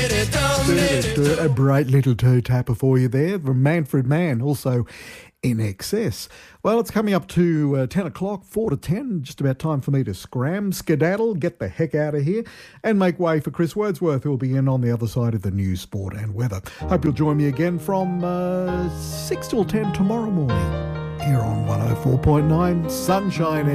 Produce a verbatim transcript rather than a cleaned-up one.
A bright little toe tapper for you there from Manfred Mann, also In Excess. Well, it's coming up to uh, ten o'clock, four to ten, just about time for me to scram, skedaddle, get the heck out of here, and make way for Chris Wordsworth, who will be in on the other side of the news, sport and weather. Hope you'll join me again from uh, six till ten tomorrow morning here on one oh four point nine Sunshine